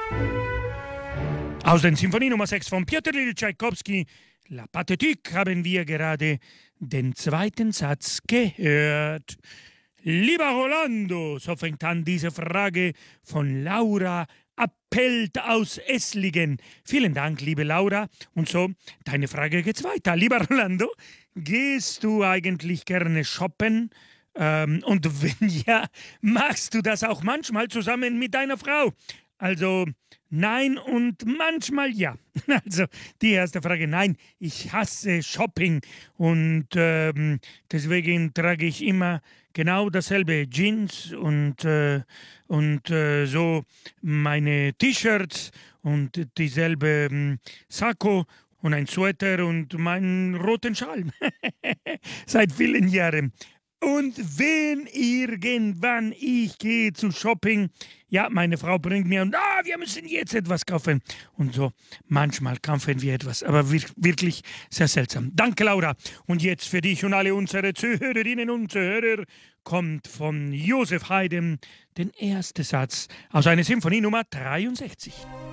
Aus der Symphonie Nummer 6 von Pjotr Iljitsch Tschaikowski, La Pathétique, haben wir gerade den zweiten Satz gehört. Lieber Rolando, so fängt an diese Frage von Laura Appelt aus Esslingen. Vielen Dank, liebe Laura. Und so, deine Frage geht's weiter. Lieber Rolando, gehst du eigentlich gerne shoppen? Und wenn ja, machst du das auch manchmal zusammen mit deiner Frau? Also nein und manchmal ja. Also die erste Frage, nein, ich hasse Shopping und deswegen trage ich immer genau dasselbe, Jeans und so meine T-Shirts und dieselbe Sakko und ein Sweater und meinen roten Schal. Seit vielen Jahren. Und wenn irgendwann ich gehe zu Shopping, ja, meine Frau bringt mir und wir müssen jetzt etwas kaufen. Und so, manchmal kaufen wir etwas, aber wirklich sehr seltsam. Danke, Laura. Und jetzt für dich und alle unsere Zuhörerinnen und Zuhörer kommt von Josef Haydn der erste Satz aus einer Symphonie Nummer 63.